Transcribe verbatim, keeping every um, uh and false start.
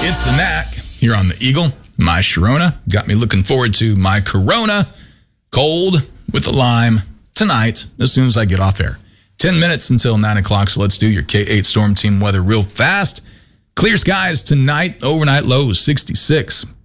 It's the Knack here on the Eagle. My Sharona got me looking forward to my Corona cold with a lime tonight as soon as I get off air. ten minutes until nine o'clock, so let's do your K eight Storm Team weather real fast. Clear skies tonight, overnight low sixty-six.